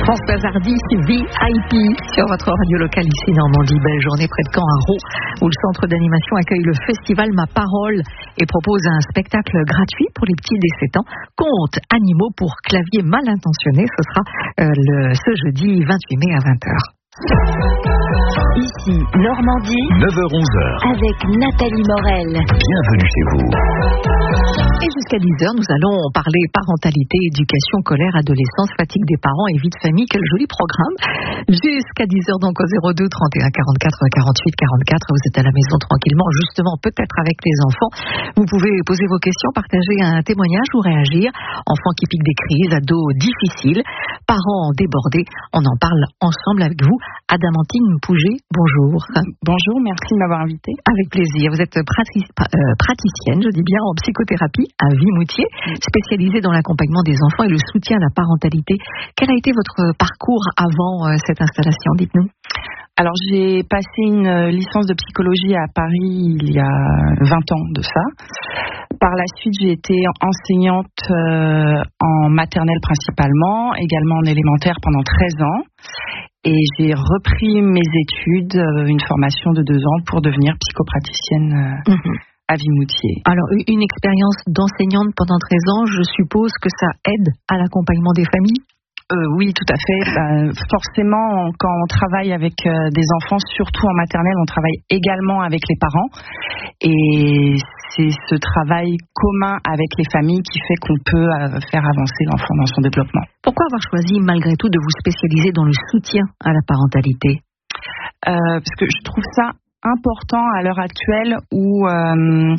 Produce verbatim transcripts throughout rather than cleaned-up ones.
Françoise Hardy, V I P sur votre radio locale ici Normandie. Belle journée près de Caen à Rault, où le centre d'animation accueille le festival Ma Parole et propose un spectacle gratuit pour les petits dès sept ans. Contes animaux pour clavier mal intentionné. Ce sera euh, le, ce jeudi vingt-huit mai à vingt heures. Ici Normandie, neuf heures onze heures, avec Nathalie Morel. Bienvenue chez vous. Et jusqu'à dix heures, nous allons parler parentalité, éducation, colère, adolescence, fatigue des parents et vie de famille. Quel joli programme. Jusqu'à dix heures, donc au zéro deux trente et un quarante-quatre quarante-huit quarante-quatre. Vous êtes à la maison tranquillement, justement, peut-être avec les enfants. Vous pouvez poser vos questions, partager un témoignage ou réagir. Enfants qui piquent des crises, ados difficiles, parents débordés. On en parle ensemble avec vous. Adamantine Pouget, bonjour. Bonjour, merci de m'avoir invitée. Avec plaisir. Vous êtes pratic- euh, praticienne, je dis bien, en psychothérapie à Vimoutier, spécialisée dans l'accompagnement des enfants et le soutien à la parentalité. Quel a été votre parcours avant euh, cette installation? Dites-nous. Alors, j'ai passé une licence de psychologie à Paris il y a vingt ans de ça. Par la suite, j'ai été enseignante euh, en maternelle principalement, également en élémentaire pendant treize ans. Et j'ai repris mes études, euh, une formation de deux ans pour devenir psychopraticienne euh, mmh. à Vimoutier. Alors, une expérience d'enseignante pendant treize ans, je suppose que ça aide à l'accompagnement des familles? Euh, oui, tout à fait. Ben, forcément, quand on travaille avec euh, des enfants, surtout en maternelle, on travaille également avec les parents. Et c'est ce travail commun avec les familles qui fait qu'on peut euh, faire avancer l'enfant dans son développement. Pourquoi avoir choisi, malgré tout, de vous spécialiser dans le soutien à la parentalité? euh, Parce que je trouve ça important à l'heure actuelle où euh,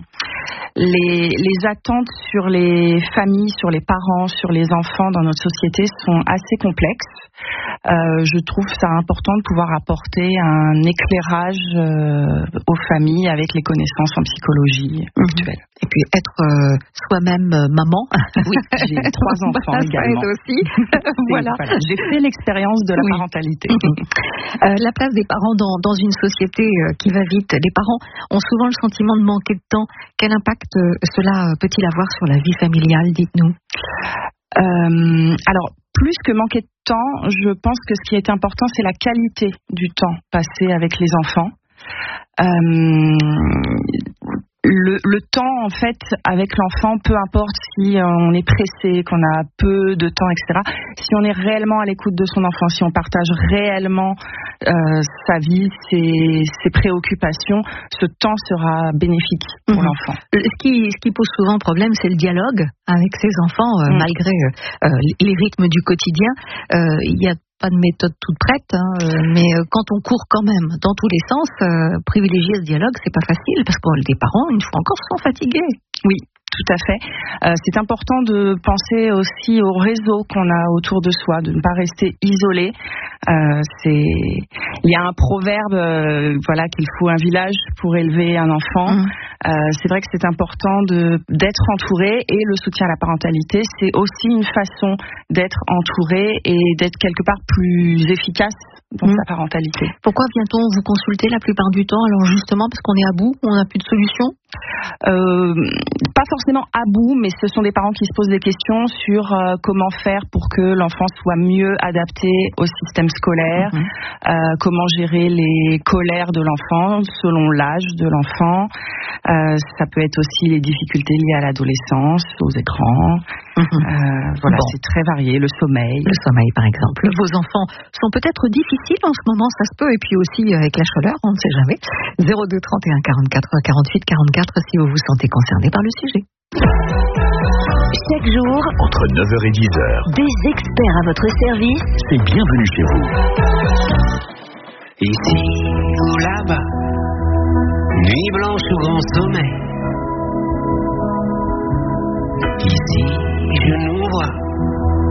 les, les attentes sur les familles, sur les parents, sur les enfants dans notre société sont assez complexes. Euh, je trouve ça important de pouvoir apporter un éclairage euh, aux familles avec les connaissances en psychologie mmh. actuelle. Et puis être euh, soi-même euh, maman. Oui, j'ai trois enfants également. Ça aide aussi. Voilà. voilà. J'ai fait l'expérience de la oui. parentalité. euh, la place des parents dans, dans une société euh, qui va vite. Les parents ont souvent le sentiment de manquer de temps. Quel impact euh, cela peut-il avoir sur la vie familiale, dites-nous? euh, Alors, plus que manquer de temps, je pense que ce qui est important, c'est la qualité du temps passé avec les enfants. Euh, le, le temps, en fait, avec l'enfant, peu importe si on est pressé, qu'on a peu de temps, et cetera. Si on est réellement à l'écoute de son enfant, si on partage réellement euh, sa vie, ses, ses préoccupations, ce temps sera bénéfique pour mmh. l'enfant. Ce qui, ce qui pose souvent problème, c'est le dialogue avec ses enfants, euh, mmh. malgré euh, les rythmes du quotidien. Euh, il y a pas de méthode toute prête, hein, euh, mais euh, quand on court quand même dans tous les sens, euh, privilégier ce dialogue, c'est pas facile parce que les parents, une fois encore, sont fatigués. Oui, tout à fait. Euh, c'est important de penser aussi au réseau qu'on a autour de soi, de ne pas rester isolé. Euh, c'est... Il y a un proverbe, euh, voilà, qu'il faut un village pour élever un enfant. Mmh. Euh, c'est vrai que c'est important de, d'être entouré, et le soutien à la parentalité, c'est aussi une façon d'être entouré et d'être quelque part plus efficace dans mmh. sa parentalité. Pourquoi vient-on vous consulter la plupart du temps? Alors justement parce qu'on est à bout, on n'a plus de solution? euh, Pas forcément à bout, mais ce sont des parents qui se posent des questions sur euh, comment faire pour que l'enfant soit mieux adapté au système scolaire, mmh. euh, comment gérer les colères de l'enfant selon l'âge de l'enfant. Euh, ça peut être aussi les difficultés liées à l'adolescence, aux écrans. Mmh. Euh, voilà, bon. C'est très varié. Le sommeil. Le sommeil, par exemple. Vos enfants sont peut-être difficiles en ce moment, ça se peut, et puis aussi avec la chaleur, on ne sait jamais. zéro deux trente et un quarante-quatre quarante-huit quarante-quatre si vous vous sentez concerné par le sujet. Chaque jour, entre neuf heures et dix heures, des experts à votre service. C'est bienvenue chez vous. Ici ou là-bas, nuit blanche ou grand sommeil. Ici, je nous vois.